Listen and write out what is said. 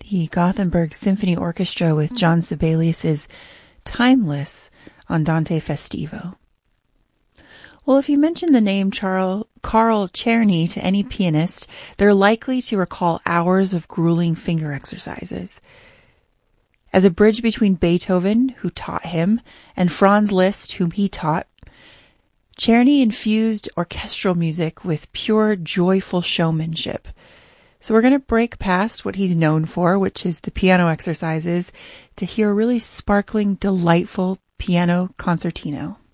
the Gothenburg Symphony Orchestra with John Sibelius's Timeless Andante Festivo. Well, if you mention the name Carl Czerny to any pianist, they're likely to recall hours of grueling finger exercises. As a bridge between Beethoven, who taught him, and Franz Liszt, whom he taught, Czerny infused orchestral music with pure, joyful showmanship. So we're going to break past what he's known for, which is the piano exercises, to hear a really sparkling, delightful piano concertino.